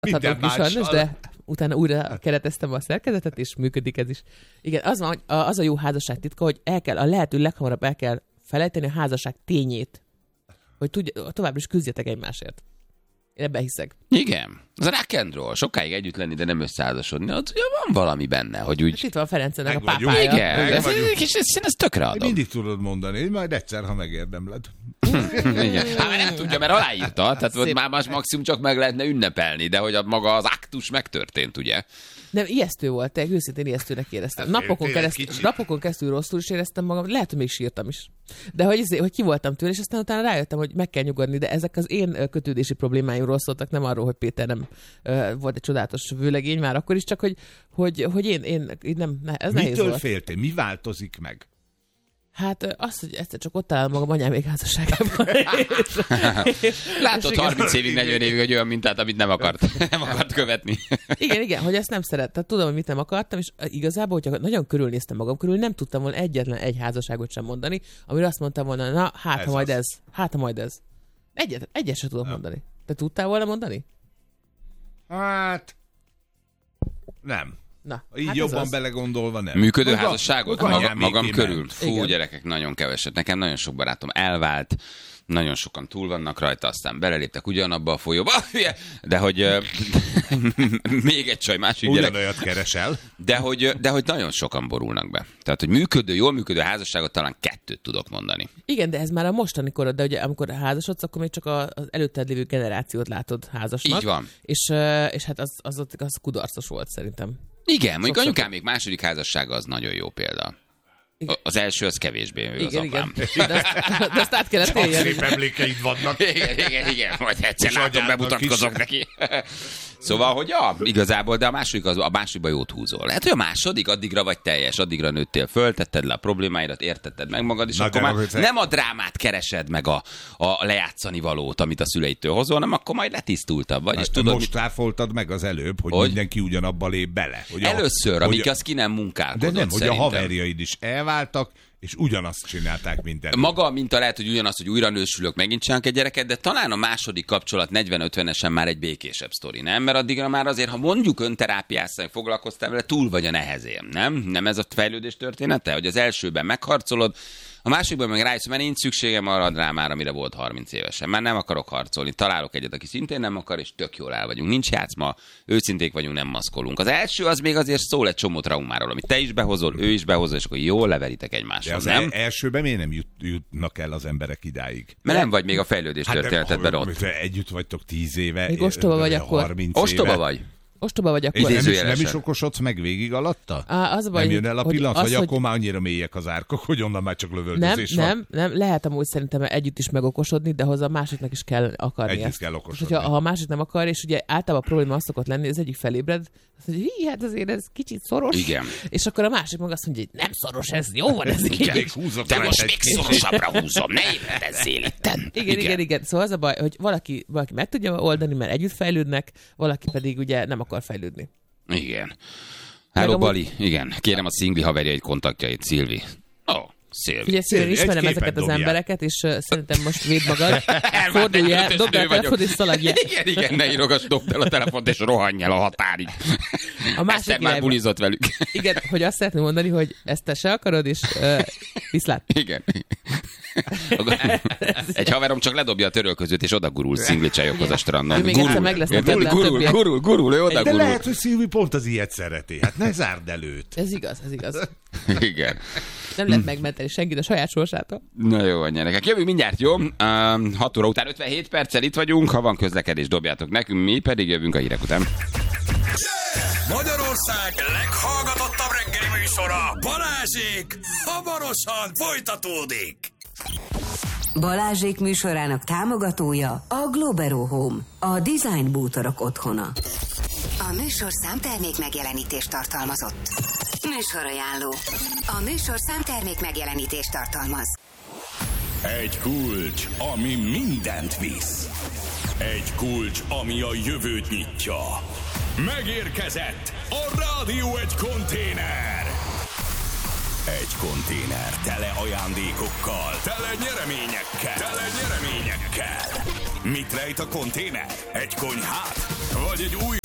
Minden mással. De utána újra kereteztem a szerkezetet, és működik ez is. Igen, az a jó házasság titka, hogy a lehető leghamarabb el kell felejteni a házasság tényét. Hogy továbbra is küzdjetek egymásért. Én ebben hiszek. Igen. Az rock and roll. Sokáig együtt lenni, de nem összeházasodni. Ott van valami benne, hogy úgy... Itt van Ferencenek a pápája. Igen. Ez tökre adom. Mindig tudod mondani, majd egyszer, ha megérdemled. Igen. Hát nem tudja, mert aláírta. Tehát már maximum csak meg lehetne ünnepelni, de hogy maga az aktus megtörtént, ugye? Nem, ijesztő volt, őszintén ijesztőnek éreztem. Napokon keresztül rosszul is éreztem magam, lehet, hogy még sírtam is. De hogy ki voltam tőle, és aztán utána rájöttem, hogy meg kell nyugodni, de ezek az én kötődési problémáimról szóltak, nem arról, hogy Péter nem volt egy csodálatos vőlegény már akkor is, csak hogy én nem, ez nehéz volt. Mitől féltél? Mi változik meg? Hát az, hogy egyszer csak ott áll magam anyám még házasságában. Látod 30 évig, 40 évig egy olyan mintát, amit nem akart követni. Igen, hogy ezt nem szeret. Tehát tudom, hogy mit nem akartam, és igazából, hogyha nagyon körülnéztem magam körül, nem tudtam volna egyetlen egy házasságot sem mondani, amire azt mondtam volna, na, hát ha majd ez. Egyet sem tudok mondani. Te tudtál volna mondani? Hát... Nem. Na, így hát jobban belegondolva nem. Működő házasságot magam körül. Fú, igen. Gyerekek, nagyon keveset. Nekem nagyon sok barátom elvált, nagyon sokan túl vannak rajta, aztán beleléptek ugyanabba a folyóba, de hogy még egy csaj, másik gyerek. Ugyanolyat keresel. De hogy nagyon sokan borulnak be. Tehát, hogy jól működő házasságot talán 2 tudok mondani. Igen, de ez már a mostani korod, de ugye amikor házasodsz, akkor még csak az előtted lévő generációt látod házasnak. Így van. És hát az kudarcos volt szerintem. Igen, mondjuk anyukám még második házassága az nagyon jó példa. Igen. Az első az kevésbé ő az apám. De azt át kellett élni. Csak szép emlékeid vannak. Igen. Majd egyszer látom, bemutatkozok neki. Szóval, hogy igazából, de a másodikban jót húzol. Lehet, hogy a második addigra vagy teljes, addigra nőttél föl, tetted le a problémáidat, értetted meg magad, és akkor már nem a drámát keresed meg a lejátszani valót, amit a szüleitől hozol, hanem akkor majd letisztultabb vagy. És tudod, most cáfoltad meg az előbb, hogy mindenki ugyanabba lép bele. Hogy először, amíg az ki nem munkálkodott. De nem, szerintem. hogy a haverjaid is elváltak, és ugyanazt csinálták, mint előbb. Maga a minta lehet, hogy ugyanaz, hogy újra nősülök, megint csinálok egy gyereket, de talán a második kapcsolat 40-50-esen már egy békésebb sztori, nem? Mert addigra már azért, ha mondjuk önterápiáztál, foglalkoztál vele, túl vagy a nehezén, nem? Nem ez a fejlődés története? Hogy az elsőben megharcolod, a másikban meg rájössz, mert nincs szükségem arra a drámára, amire volt 30 évesen. Már nem akarok harcolni. Találok egyet, aki szintén nem akar, és tök jól el vagyunk. Nincs játszma, őszinték vagyunk, nem maszkolunk. Az első az még azért szól egy csomó traumáról, amit te is behozol, ő is behozol, és akkor jól leveritek egymással. De az elsőben miért nem jutnak el az emberek idáig? Mert nem vagy még a fejlődés történetedben ott. Együtt vagytok 10 éve. Még ostoba vagy akkor. 30 ostoba éve. vagy. Ostoba vagy akkor. Nem is okosodsz meg végig alatta? Az a baj, nem jön el a pillanat, vagy akkor már annyira mélyek az árkok, hogy onnan már csak lövöldözés van? Nem. Lehet amúgy szerintem együtt is megokosodni, de hozzá a másiknak is kell akarni együtt ezt. kell okosodni. Ha a másik nem akar, és ugye általában a probléma az szokott lenni, az egyik felébred, azt mondja, hogy hát azért ez kicsit szoros. Igen. És akkor a másik meg azt mondja, hogy nem szoros ez, jó van ez így. De most még szorosabbra húzom, ne ébredezzél itten. Igen. Szóval az a baj, hogy valaki meg tudja oldani, mert együtt fejlődnek, valaki pedig ugye nem akar fejlődni. Igen. Hello, Bali. Igen. Kérem a szingli haverjait kontaktjait, Szilvi. Szilvi. Ugye Szilvi, ismerem ezeket az embereket, és szerintem most védd magad. Fordulj el, dobd el a telefont, és szaladj el. Igen, ne írogass, dobd el a telefont, és rohanj el a határig. A másik már bulizott velük. Igen, hogy azt szeretném mondani, hogy ezt te se akarod, és viszlát. Igen. Egy haverom csak ledobja a törölközőt, és oda gurul szingli csajokhoz a strandon. Ő még egyszer meg lesz a gurul, ő oda de gurul. lehet, hogy Szilvi pont az ilyet szereti. Hát ne zárd előtt. Ez igaz. Igen. Nem lehet megmenteni senkit a saját sorsától. Na jó, gyerekek. Jövünk mindjárt, jó? 6 óra után 57 perccel itt vagyunk. Ha van közlekedés, dobjátok nekünk, mi pedig jövünk a hírek után. Magyarország leghallgatottabb reggeli műsora, Balázsék, hamarosan folytatódik. Balázsék műsorának támogatója a Globero Home, a design bútorok otthona. A műsor számtermék megjelenítést tartalmazott. Műsorajánló. A műsor számtermék megjelenítést tartalmaz. Egy kulcs, ami mindent visz. Egy kulcs, ami a jövőt nyitja. Megérkezett a Rádió egy konténer. Egy konténer tele ajándékokkal, tele nyereményekkel. Mit rejt a konténer? Egy konyhát? vagy egy új